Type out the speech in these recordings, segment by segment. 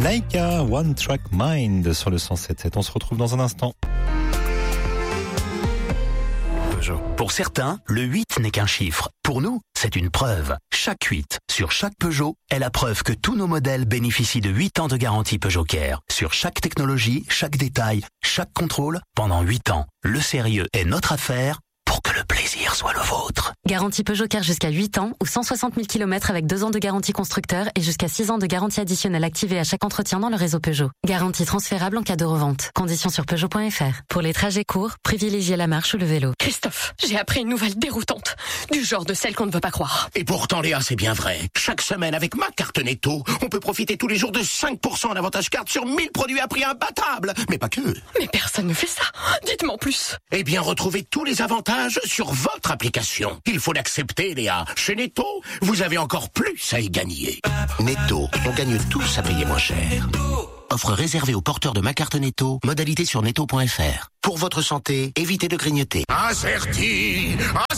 Laika, One Track Mind sur le 107.7. On se retrouve dans un instant. Pour certains, le 8 n'est qu'un chiffre. Pour nous, c'est une preuve. Chaque 8 sur chaque Peugeot est la preuve que tous nos modèles bénéficient de 8 ans de garantie Peugeot Care. Sur chaque technologie, chaque détail, chaque contrôle, pendant 8 ans. Le sérieux est notre affaire pour que le plaisir soit le vôtre. Garantie Peugeot Care jusqu'à 8 ans ou 160 000 km avec 2 ans de garantie constructeur et jusqu'à 6 ans de garantie additionnelle activée à chaque entretien dans le réseau Peugeot. Garantie transférable en cas de revente. Conditions sur Peugeot.fr. Pour les trajets courts, privilégiez la marche ou le vélo. Christophe, j'ai appris une nouvelle déroutante. Du genre de celle qu'on ne veut pas croire. Et pourtant, Léa, c'est bien vrai. Chaque semaine, avec ma carte Netto, on peut profiter tous les jours de 5% d'avantage carte sur 1000 produits à prix imbattable. Mais pas que. Mais personne ne fait ça. Dites-moi en plus. Eh bien, retrouvez tous les avantages sur votre application. Il faut l'accepter, Léa. Chez Netto, vous avez encore plus à y gagner. Netto, on gagne tous à payer moins cher. Offre réservée aux porteurs de ma carte Netto. Modalité sur netto.fr. Pour votre santé, évitez de grignoter. Acerti!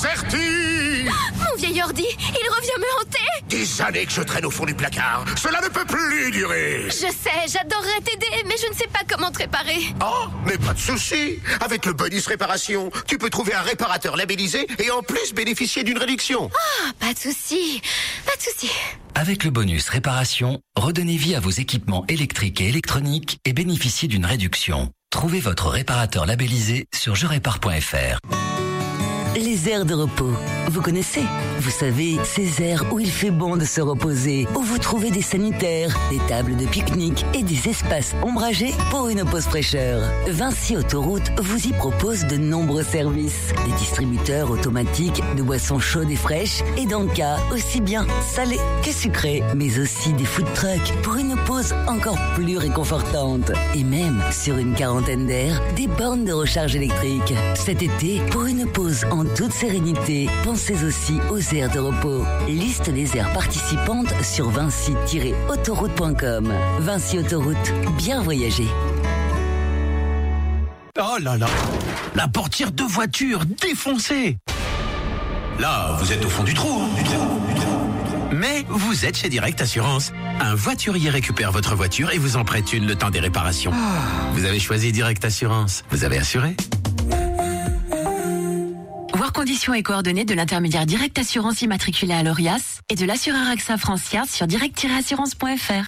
Mon vieil ordi, il revient me hanter. Des années que je traîne au fond du placard. Cela ne peut plus durer. Je sais, j'adorerais t'aider, mais je ne sais pas comment te réparer. Oh, mais pas de souci. Avec le bonus réparation, tu peux trouver un réparateur labellisé et en plus bénéficier d'une réduction. Ah, pas de souci. Avec le bonus réparation, redonnez vie à vos équipements électriques et électroniques et bénéficiez d'une réduction. Trouvez votre réparateur labellisé sur jerépare.fr. Les aires de repos. Vous connaissez? Vous savez, ces aires où il fait bon de se reposer, où vous trouvez des sanitaires, des tables de pique-nique et des espaces ombragés pour une pause fraîcheur. Vinci Autoroute vous y propose de nombreux services. Des distributeurs automatiques de boissons chaudes et fraîches et d'encas aussi bien salées que sucrées, mais aussi des food trucks pour une pause encore plus réconfortante. Et même, sur une quarantaine d'aires, des bornes de recharge électrique. Cet été, pour une pause en toute sérénité, pensez aussi aux aires de repos. Liste des aires participantes sur vinci-autoroute.com. Vinci Autoroute, bien voyager. Oh là là, la portière de voiture défoncée. Là, vous êtes au fond du trou, Mais vous êtes chez Direct Assurance. Un voiturier récupère votre voiture et vous en prête une le temps des réparations. Vous avez choisi Direct Assurance. Vous avez assuré. Voir conditions et coordonnées de l'intermédiaire Direct Assurance immatriculé à l'ORIAS et de l'assureur AXA Francière sur direct-assurance.fr.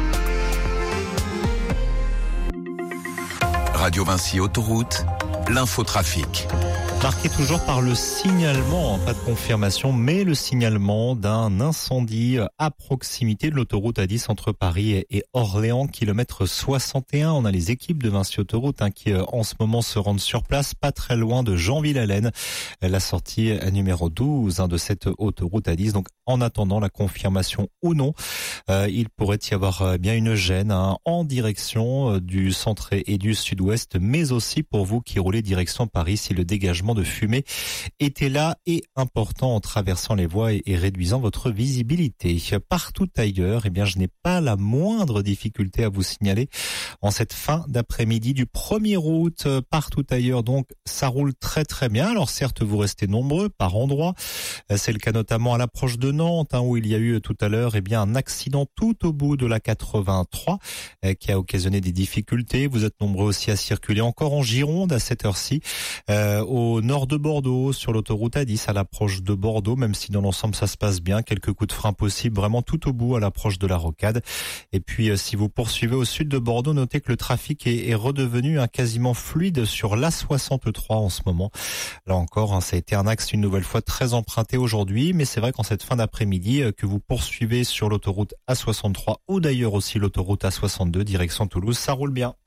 Radio Vinci Autoroute, l'infotrafic. Marqué toujours par le signalement, pas de confirmation, mais le signalement d'un incendie à proximité de l'autoroute A10 entre Paris et Orléans, kilomètre 61. On a les équipes de Vinci Autoroute qui en ce moment se rendent sur place, pas très loin de Jeanville-Allaine, la sortie numéro 12 de cette autoroute A10. Donc en attendant la confirmation ou non, il pourrait y avoir bien une gêne en direction du centre et du sud-ouest, mais aussi pour vous qui roulez direction Paris si le dégagement de fumée était là et important en traversant les voies et réduisant votre visibilité. Partout ailleurs, eh bien, je n'ai pas la moindre difficulté à vous signaler en cette fin d'après-midi du 1er août. Partout ailleurs, donc, ça roule très très bien. Alors certes, vous restez nombreux par endroits. C'est le cas notamment à l'approche de Nantes, où il y a eu tout à l'heure, eh bien, un accident tout au bout de la 83 qui a occasionné des difficultés. Vous êtes nombreux aussi à circuler encore en Gironde à cette heure-ci, au nord de Bordeaux, sur l'autoroute A10 à l'approche de Bordeaux, même si dans l'ensemble ça se passe bien. Quelques coups de frein possibles vraiment tout au bout à l'approche de la Rocade. Et puis si vous poursuivez au sud de Bordeaux, notez que le trafic est redevenu quasiment fluide sur l'A63 en ce moment. Là encore, ça a été un axe une nouvelle fois très emprunté aujourd'hui, mais c'est vrai qu'en cette fin d'après-midi, que vous poursuivez sur l'autoroute A63 ou d'ailleurs aussi l'autoroute A62 direction Toulouse, ça roule bien.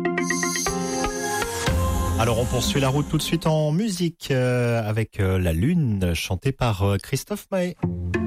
Alors on poursuit la route tout de suite en musique avec La Lune, chantée par Christophe Maé.